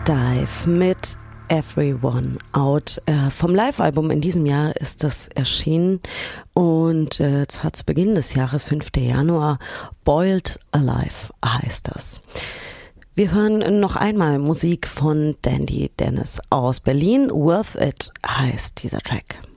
Dive mit Everyone Out. Vom Live-Album in diesem Jahr ist das erschienen und zwar zu Beginn des Jahres, 5. Januar. Boiled Alive heißt das. Wir hören noch einmal Musik von Dandy Dennis aus Berlin. Worth It heißt dieser Track.